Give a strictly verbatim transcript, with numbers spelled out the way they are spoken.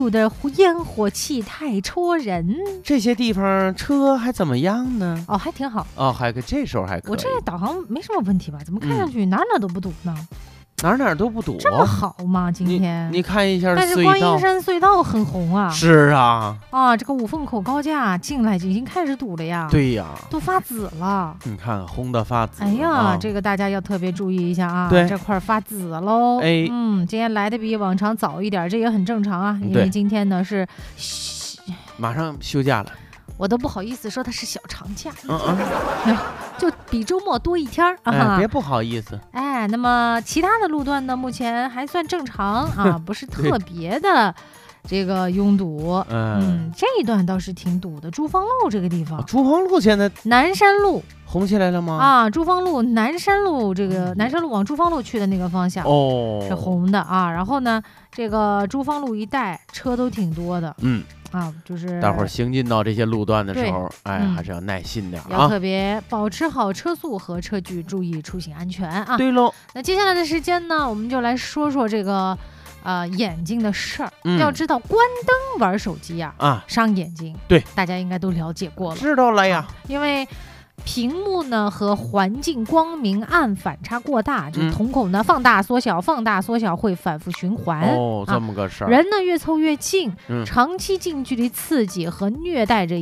的烟火气太戳人。 这些地方车还怎么样呢？ 哦，还挺好哦，还可这时候还可以。 我这导航没什么问题吧？怎么看上去哪哪都不堵呢？ 哪哪都不堵， 这么好吗？今天你, 你看一下隧道， 但是观音山隧道很红啊。 是啊， 啊，这个五凤口高架进来已经开始堵了呀。 对呀， 都发紫了。 你看红的发紫。 哎呀， 啊、 这个大家要特别注意一下啊。 对， 这块发紫喽。 哎， 嗯，今天来的比往常早一点，这也很正常啊，因为今天呢是马上休假了。 我都不好意思说它是小长假， 嗯嗯， 就比周末多一天啊、 哎，别不好意思。 哎，那么其他的路段呢，目前还算正常啊，不是特别的这个拥堵。嗯, 嗯，这一段倒是挺堵的，珠峰路这个地方。 哦、珠峰路现在南山路红起来了吗？ 啊，珠峰路南山路这个南山路往珠峰路去的那个方向哦是红的啊，然后呢，这个珠峰路一带车都挺多的。 嗯。 啊，就是待会儿行进到这些路段的时候，哎、 嗯， 还是要耐心点啊， 要特别保持好车速和车距，注意出行安全啊。 对喽。 那接下来的时间呢，我们就来说说这个呃眼睛的事儿。 嗯、 要知道，关灯玩手机呀、 啊，啊伤眼睛。 对， 大家应该都了解过了。 知道了呀， 啊、因为。屏幕呢和环境光明暗反差过大，这瞳孔呢放大缩小，放大缩小会反复循环。 哦，这么个事儿。 人呢越凑越近， 嗯、 长期近距离刺激和虐待着